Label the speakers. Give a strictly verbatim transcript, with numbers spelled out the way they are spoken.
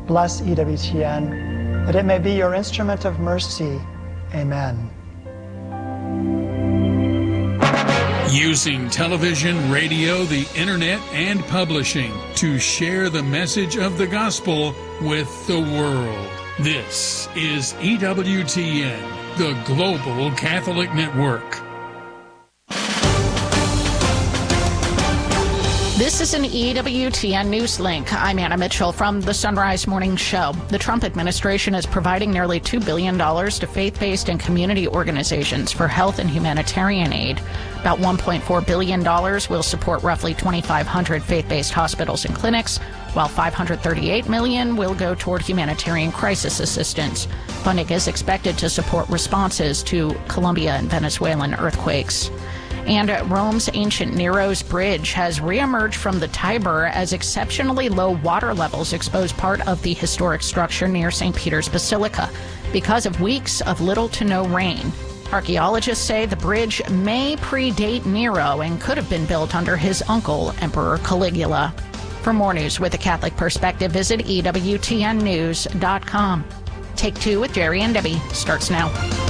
Speaker 1: Bless E W T N, that it may be your instrument of mercy. Amen.
Speaker 2: Using television, radio, the internet, and publishing to share the message of the gospel with the world. This is E W T N, the Global Catholic Network.
Speaker 3: This is an E W T N News Link. I'm Anna Mitchell from the Sunrise Morning Show. The Trump administration is providing nearly two billion dollars to faith-based and community organizations for health and humanitarian aid. About one point four billion dollars will support roughly twenty-five hundred faith-based hospitals and clinics, while five hundred thirty-eight million dollars will go toward humanitarian crisis assistance. Funding is expected to support responses to Colombia and Venezuelan earthquakes. And Rome's ancient Nero's Bridge has reemerged from the Tiber as exceptionally low water levels expose part of the historic structure near Saint Peter's Basilica because of weeks of little to no rain. Archaeologists say the bridge may predate Nero and could have been built under his uncle, Emperor Caligula. For more news with a Catholic perspective, visit E W T N news dot com. Take Two with Jerry and Debbie starts now.